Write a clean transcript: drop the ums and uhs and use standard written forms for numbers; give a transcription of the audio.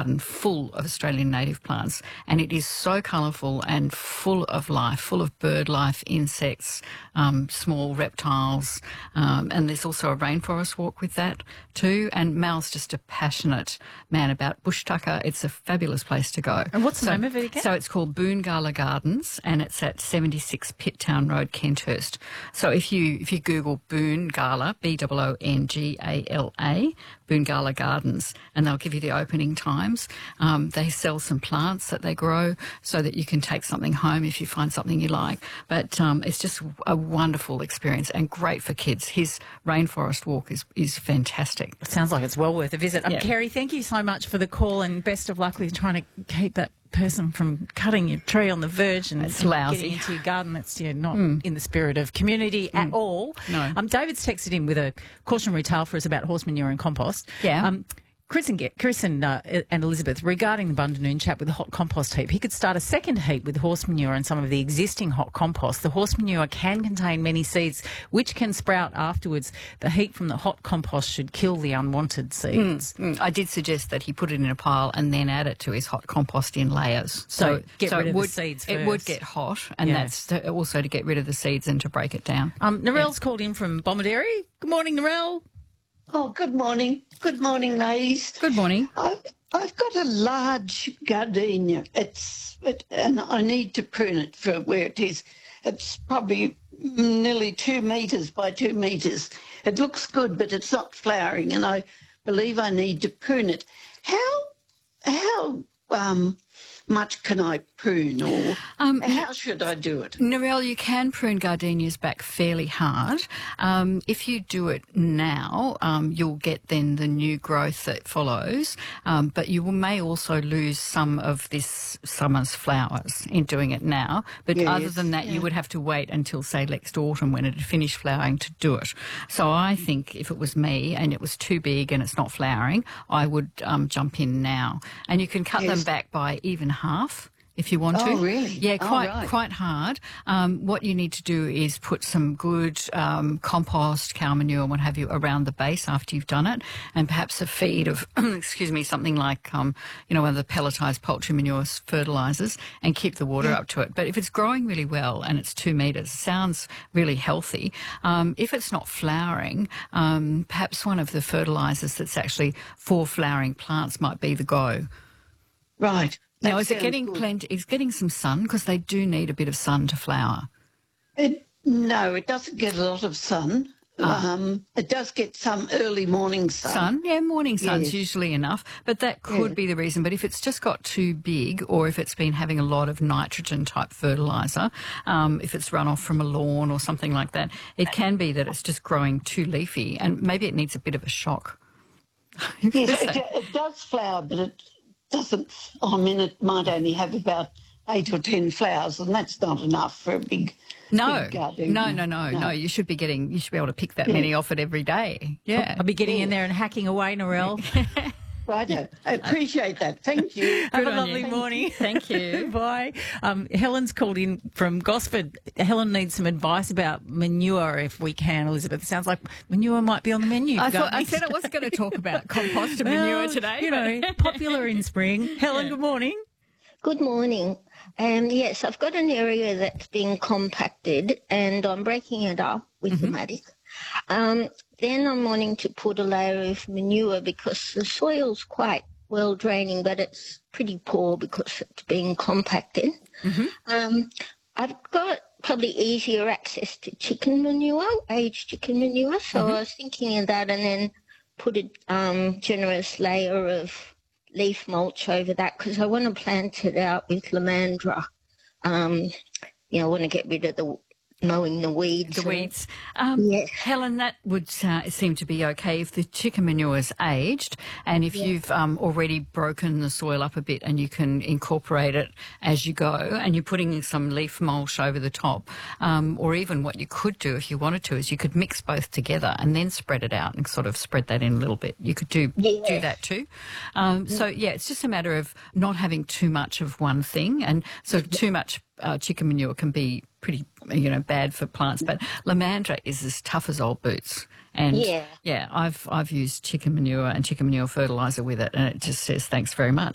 garden full of Australian native plants, and it is so colourful and full of life, full of bird life, insects, small reptiles, and there's also a rainforest walk with that too. And Mal's just a passionate man about bush tucker. It's a fabulous place to go. And what's the name of it again? So it's called Boongala Gardens, and it's at 76 Pitttown Road, Kenthurst. So if you Google Boongala, Boongala, Boongala Gardens, and they'll give you the opening times. They sell some plants that they grow so that you can take something home if you find something you like. But it's just a wonderful experience and great for kids. His rainforest walk is fantastic. It sounds like it's well worth a visit. Yeah. Kerry, thank you so much for the call, and best of luck with trying to keep that person from cutting your tree on the verge and It's lousy. getting into your garden. That's not in the spirit of community at all. No. David's texted in with a cautionary tale for us about horse manure and compost. Yeah. Chris and Elizabeth, regarding the Bundanoon chap with the hot compost heap, he could start a second heap with horse manure and some of the existing hot compost. The horse manure can contain many seeds which can sprout afterwards. The heat from the hot compost should kill the unwanted seeds. I did suggest that he put it in a pile and then add it to his hot compost in layers. So get rid of the seeds It first. would get hot, and that's also to get rid of the seeds and to break it down. Narelle's called in from Bomaderry. Good morning, Narelle. Oh, good morning. Good morning, ladies. Good morning. I've got a large gardenia. And I need to prune it for where it is. It's probably nearly 2 metres by 2 metres. It looks good, but it's not flowering, and I believe I need to prune it. How much can I prune, or how should I do it? Narelle, you can prune gardenias back fairly hard. If you do it now, you'll get then the new growth that follows, but you may also lose some of this summer's flowers in doing it now. But other than that, you would have to wait until, say, next autumn when it had finished flowering to do it. So I think if it was me and it was too big and it's not flowering, I would jump in now. And you can cut them back by even half if you want to. Oh, really? Yeah, quite hard. What you need to do is put some good compost, cow manure, and what have you, around the base after you've done it, and perhaps a feed of, something like, one of the pelletised poultry manure fertilisers, and keep the water up to it. But if it's growing really well and it's 2 metres, sounds really healthy. If it's not flowering, perhaps one of the fertilisers that's actually for flowering plants might be the go. Right. Now, is it getting plenty? Is getting some sun, because they do need a bit of sun to flower? No, it doesn't get a lot of sun. It does get some early morning sun. Morning sun's usually enough, but that could be the reason. But if it's just got too big, or if it's been having a lot of nitrogen type fertiliser, if it's run off from a lawn or something like that, it can be that it's just growing too leafy, and maybe it needs a bit of a shock. Yes, it does flower, but it doesn't. It might only have about 8 or 10 flowers, and that's not enough for a big garden. No. You should be able to pick that many off it every day. Yeah. I'll be getting in there and hacking away, Narelle. Righto. I appreciate that. Thank you. Have a lovely morning. Thank you. Bye. Helen's called in from Gosford. Helen needs some advice about manure, if we can, Elizabeth. It sounds like manure might be on the menu. I said I wasn't going to talk about compost and manure today. Popular in spring. Helen, good morning. Good morning. Yes, I've got an area that's been compacted and I'm breaking it up with the Matic. Then I'm wanting to put a layer of manure because the soil's quite well draining, but it's pretty poor because it's being compacted. I've got probably easier access to chicken manure, aged chicken manure, so I was thinking of that, and then put a generous layer of leaf mulch over that because I want to plant it out with lamandra. I want to get rid of the mowing the weeds. Yes. Helen, that would seem to be okay if the chicken manure is aged, and if you've already broken the soil up a bit and you can incorporate it as you go, and you're putting some leaf mulch over the top, or even what you could do if you wanted to is you could mix both together and then spread it out and sort of spread that in a little bit. You could do that too. It's just a matter of not having too much of one thing, and so too much chicken manure can be pretty, bad for plants. But lamandra is as tough as old boots. And I've used chicken manure and chicken manure fertiliser with it, and it just says thanks very much.